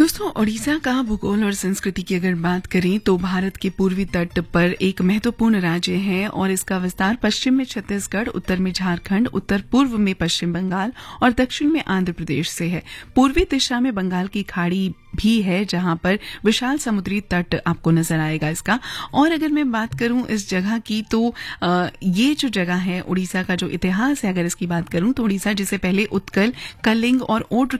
दोस्तों, ओडिशा का भूगोल और संस्कृति की अगर बात करें तो भारत के पूर्वी तट पर एक महत्वपूर्ण राज्य है और इसका विस्तार पश्चिम में छत्तीसगढ़, उत्तर में झारखंड, उत्तर पूर्व में पश्चिम बंगाल और दक्षिण में आंध्र प्रदेश से है। पूर्वी दिशा में बंगाल की खाड़ी भी है जहां पर विशाल समुद्री तट आपको नजर आएगा इसका। और अगर मैं बात करूं इस जगह की तो ये जो जगह है, उड़ीसा का जो इतिहास है, अगर इसकी बात करूं तो उड़ीसा जिसे पहले उत्कल, कलिंग और ओड्र